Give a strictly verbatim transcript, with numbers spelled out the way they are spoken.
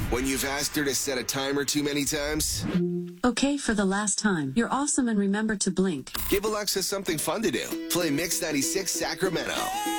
When you've asked her to set a timer too many times? Okay, for the last time. You're awesome and remember to blink. Give Alexa something fun to do. Play Mix ninety-six Sacramento.